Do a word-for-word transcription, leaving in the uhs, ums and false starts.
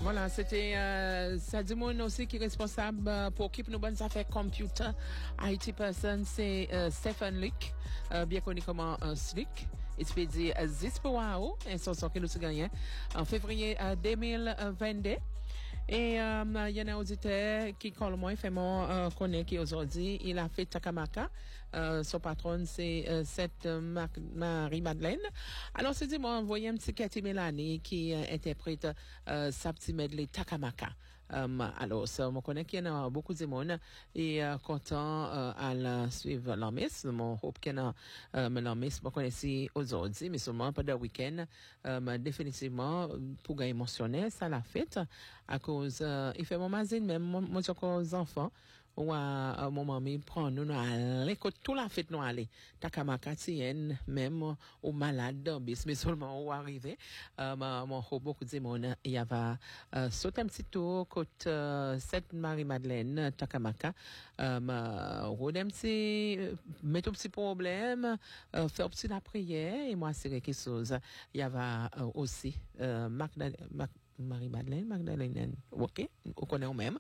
Voilà, c'était euh, Sadimon aussi qui est responsable euh, pour occuper nos bonnes affaires computer. I T person, c'est euh, Stephen Luc, euh, bien connu comme un Slick. Expédié à Zispowao, et son son que nous gagnons en février euh, deux mille vingt-deux. Et euh, il y en a un auditeur qui, quand moi, fait mon euh, connaît qui aujourd'hui, il a fait Takamaka. Euh, son patron, c'est euh, cette euh, Marie-Madeleine. Alors, c'est dit, moi, envoyé un petit Cathy Mélanie qui euh, interprète euh, sa petite medley Takamaka. Um, alors, ça, on connaît qu'il y en a beaucoup de monde et euh, content euh, à la suivre la messe. Mon hope qu'il y en a euh, la messe, on connaît ici aujourd'hui, mais seulement pendant le week-end. Euh, définitivement, pour gagner émotionnel, ça l'a fait à cause, euh, il fait mon mazine, même moi, moi, j'ai encore aux enfants. Ou à mon mamie prend nous à l'école tout la fête nous aller Takamaka tienne même au malade bis mais seulement au arrivé euh, mon beaucoup de monde il y avait euh, sauter un petit tour côté euh, cette Marie-Madeleine Takamaka euh rôder un petit mettre un petit problème euh, faire un petit la prière et moi c'est quelque chose il y avait euh, aussi euh, Magdalene Marie-Madeleine, Magdalene, ok, on connaît au même.